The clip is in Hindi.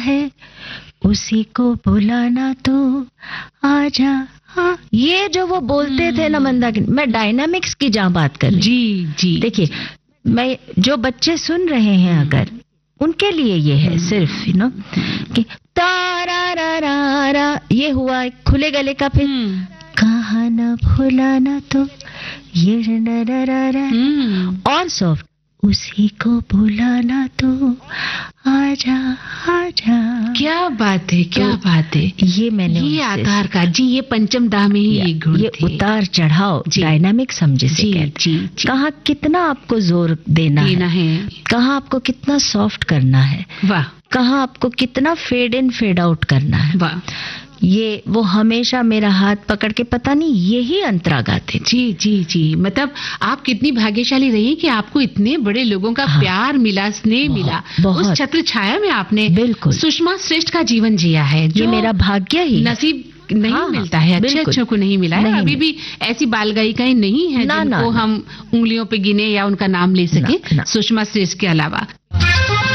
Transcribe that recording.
है, उसी को बुलाना तो आजा। हाँ, ये जो वो बोलते थे ना मंदाकिनी, मैं डायनामिक्स की जहाँ बात कर रही, जी जी। देखिए, मैं जो बच्चे सुन रहे हैं अगर, उनके लिए ये है सिर्फ कि तारा रा रा रा, ये हुआ एक खुले गले का, फिर कहा न भुलाना तो ये रा रा रा रा, और सॉफ्ट, उसी को बुलाना तो आजा आजा। क्या बात है, क्या बात है। ये मैंने ये आधार का जी, ये पंचम दा में ही एक गुण ये थे। उतार चढ़ाव डायनामिक समझे से कहते हैं। कहाँ कितना आपको जोर देना है, कहाँ आपको कितना सॉफ्ट करना है, वाह, कहाँ आपको कितना फेड इन फेड आउट करना है, वाह। ये वो हमेशा मेरा हाथ पकड़ के, पता नहीं यही अंतरागा थे। जी जी जी, मतलब आप कितनी भाग्यशाली रही कि आपको इतने बड़े लोगों का प्यार मिला, स्नेह मिला, उस छत्र छाया में आपने बिल्कुल सुषमा श्रेष्ठ का जीवन जिया है। ये मेरा भाग्य ही, नसीब नहीं मिलता है, अच्छे को नहीं मिला है। अभी भी ऐसी बाल गायिकाएं नहीं है जिनको हम उंगलियों पे गिने या उनका नाम ले सके सुषमा श्रेष्ठ के अलावा।